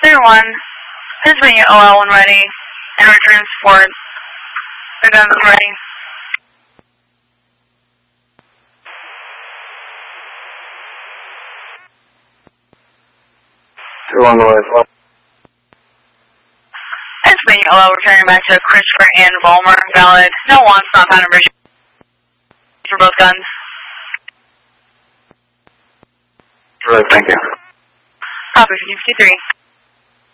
1, Pennsylvania OL when ready, and return support. The guns are ready. 2-1 go ahead. Pennsylvania OL returning back to Christopher and Vollmer, valid. No wants, not found in Virginia for both guns. Right, thank you. Copy 53.